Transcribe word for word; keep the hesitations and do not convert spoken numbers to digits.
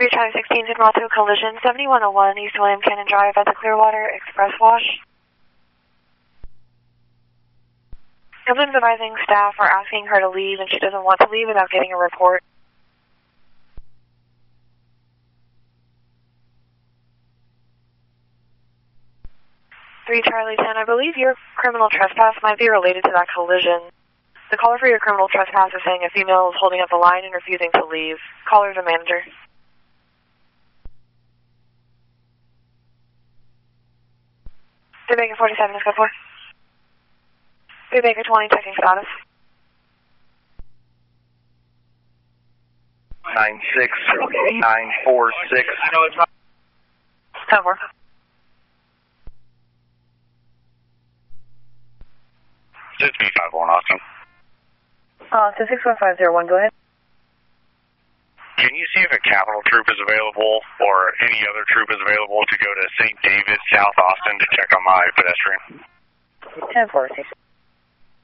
three Charlie sixteen did to a collision, seventy-one oh one East William Cannon Drive at the Clearwater Express Wash. Ambulance advising staff are asking her to leave, and she doesn't want to leave without getting a report. three Charlie ten, I believe your criminal trespass might be related to that collision. The caller for your criminal trespass is saying a female is holding up the line and refusing to leave. Caller to manager. three Baker forty-seven is good for. three Baker twenty, checking status. nine six nine four six. ten four. It's me five one, Austin. Uh, so six one five zero one, go ahead. Can you see if a Capital Troop is available or any other troop is available to go to Saint David, South Austin to check on my pedestrian? ten four, six.